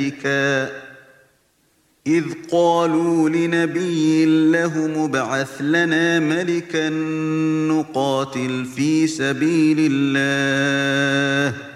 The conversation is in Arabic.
إذ قالوا لنبي له ابعث لنا ملكا نقاتل في سبيل الله